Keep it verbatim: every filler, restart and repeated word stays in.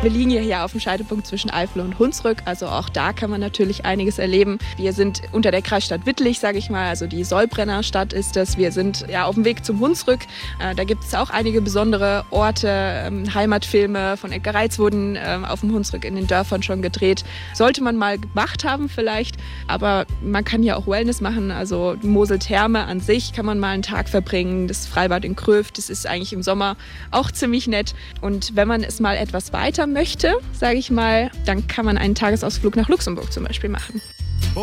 Wir liegen ja hier auf dem Scheidepunkt zwischen Eifel und Hunsrück, also auch da kann man natürlich einiges erleben. Wir sind unter der Kreisstadt Wittlich, sage ich mal, also die Sollbrenner-Stadt ist das. Wir sind ja auf dem Weg zum Hunsrück. Äh, da gibt es auch einige besondere Orte. Ähm, Heimatfilme von Edgar Reitz wurden ähm, auf dem Hunsrück in den Dörfern schon gedreht. Sollte man mal gemacht haben vielleicht, aber man kann ja auch Wellness machen, also Moseltherme an sich kann man mal einen Tag verbringen. Das Freibad in Kröft, das ist eigentlich im Sommer auch ziemlich nett. Und wenn man es mal etwas weiter möchte, sage ich mal, dann kann man einen Tagesausflug nach Luxemburg zum Beispiel machen.